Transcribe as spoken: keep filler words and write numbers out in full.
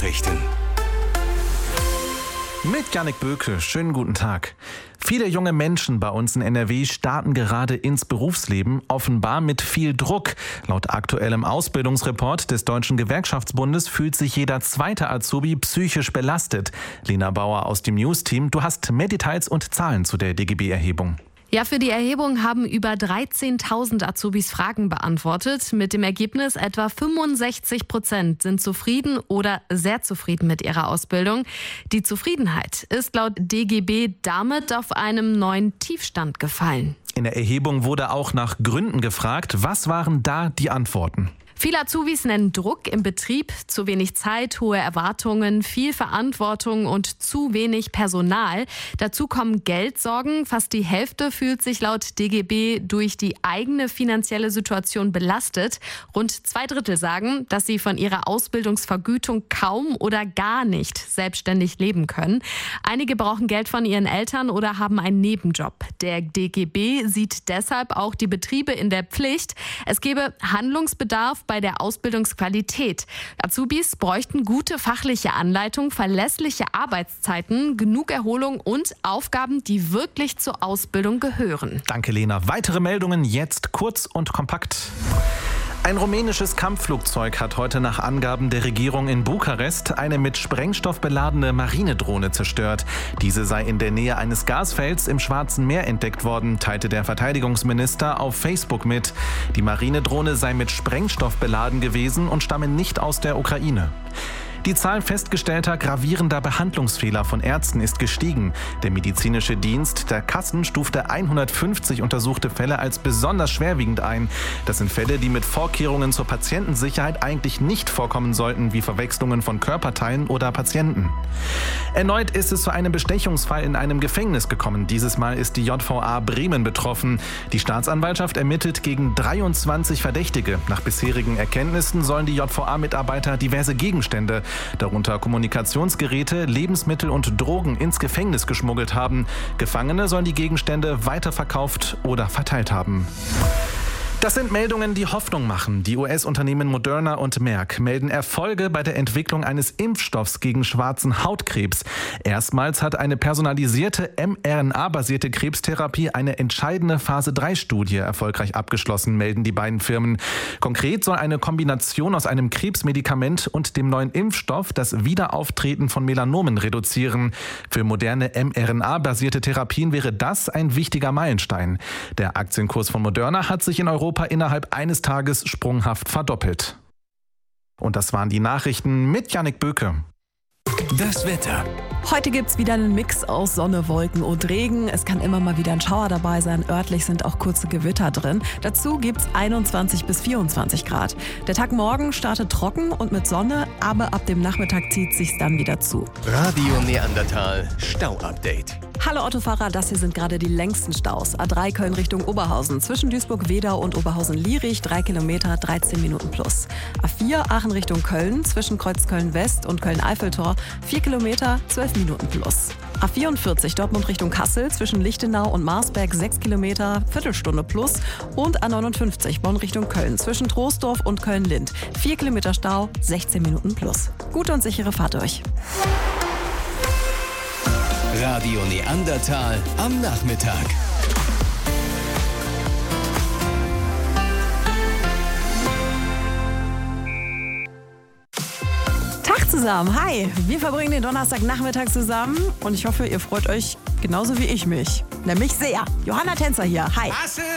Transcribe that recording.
Nachrichten. Mit Jannik Böke, schönen guten Tag. Viele junge Menschen bei uns in N R W starten gerade ins Berufsleben, offenbar mit viel Druck. Laut aktuellem Ausbildungsreport des Deutschen Gewerkschaftsbundes fühlt sich jeder zweite Azubi psychisch belastet. Lena Bauer aus dem News-Team, du hast mehr Details und Zahlen zu der D G B-Erhebung. Ja, für die Erhebung haben über dreizehntausend Azubis Fragen beantwortet. Mit dem Ergebnis, etwa fünfundsechzig Prozent sind zufrieden oder sehr zufrieden mit ihrer Ausbildung. Die Zufriedenheit ist laut D G B damit auf einem neuen Tiefstand gefallen. In der Erhebung wurde auch nach Gründen gefragt. Was waren da die Antworten? Viele Azubis nennen Druck im Betrieb, zu wenig Zeit, hohe Erwartungen, viel Verantwortung und zu wenig Personal. Dazu kommen Geldsorgen. Fast die Hälfte fühlt sich laut D G B durch die eigene finanzielle Situation belastet. Rund zwei Drittel sagen, dass sie von ihrer Ausbildungsvergütung kaum oder gar nicht selbstständig leben können. Einige brauchen Geld von ihren Eltern oder haben einen Nebenjob. Der D G B sieht deshalb auch die Betriebe in der Pflicht. Es gebe Handlungsbedarf bei der Ausbildungsqualität. Azubis bräuchten gute fachliche Anleitung, verlässliche Arbeitszeiten, genug Erholung und Aufgaben, die wirklich zur Ausbildung gehören. Danke, Lena. Weitere Meldungen jetzt kurz und kompakt. Ein rumänisches Kampfflugzeug hat heute nach Angaben der Regierung in Bukarest eine mit Sprengstoff beladene Marinedrohne zerstört. Diese sei in der Nähe eines Gasfelds im Schwarzen Meer entdeckt worden, teilte der Verteidigungsminister auf Facebook mit. Die Marinedrohne sei mit Sprengstoff beladen gewesen und stamme nicht aus der Ukraine. Die Zahl festgestellter gravierender Behandlungsfehler von Ärzten ist gestiegen. Der medizinische Dienst der Kassen stufte hundertfünfzig untersuchte Fälle als besonders schwerwiegend ein. Das sind Fälle, die mit Vorkehrungen zur Patientensicherheit eigentlich nicht vorkommen sollten, wie Verwechslungen von Körperteilen oder Patienten. Erneut ist es zu einem Bestechungsfall in einem Gefängnis gekommen. Dieses Mal ist die J V A Bremen betroffen. Die Staatsanwaltschaft ermittelt gegen dreiundzwanzig Verdächtige. Nach bisherigen Erkenntnissen sollen die J V A-Mitarbeiter diverse Gegenstände, darunter Kommunikationsgeräte, Lebensmittel und Drogen, ins Gefängnis geschmuggelt haben. Gefangene sollen die Gegenstände weiterverkauft oder verteilt haben. Das sind Meldungen, die Hoffnung machen. Die U S-Unternehmen Moderna und Merck melden Erfolge bei der Entwicklung eines Impfstoffs gegen schwarzen Hautkrebs. Erstmals hat eine personalisierte mRNA-basierte Krebstherapie eine entscheidende Phase drei Studie erfolgreich abgeschlossen, melden die beiden Firmen. Konkret soll eine Kombination aus einem Krebsmedikament und dem neuen Impfstoff das Wiederauftreten von Melanomen reduzieren. Für moderne mRNA-basierte Therapien wäre das ein wichtiger Meilenstein. Der Aktienkurs von Moderna hat sich in Europa innerhalb eines Tages sprunghaft verdoppelt. Und das waren die Nachrichten mit Jannik Böke. Das Wetter. Heute gibt's wieder einen Mix aus Sonne, Wolken und Regen. Es kann immer mal wieder ein Schauer dabei sein. Örtlich sind auch kurze Gewitter drin. Dazu gibt's einundzwanzig bis vierundzwanzig Grad. Der Tag morgen startet trocken und mit Sonne, aber ab dem Nachmittag zieht sich's dann wieder zu. Radio Neandertal Stau-Update. Hallo Autofahrer, das hier sind gerade die längsten Staus. A drei Köln Richtung Oberhausen, zwischen Duisburg-Wedau und Oberhausen-Lierich, drei Kilometer, dreizehn Minuten plus. A vier Aachen Richtung Köln, zwischen Kreuzköln-West und Köln-Eiffeltor, vier Kilometer, zwölf Minuten plus. A vierundvierzig Dortmund Richtung Kassel, zwischen Lichtenau und Marsberg, sechs Kilometer, Viertelstunde plus. Und A neunundfünfzig Bonn Richtung Köln, zwischen Troisdorf und Köln-Lind, vier Kilometer Stau, sechzehn Minuten plus. Gute und sichere Fahrt durch. Radio Neandertal am Nachmittag. Tag zusammen, hi! Wir verbringen den Donnerstagnachmittag zusammen und ich hoffe, ihr freut euch genauso wie ich mich. Nämlich sehr. Johanna Tänzer hier, hi!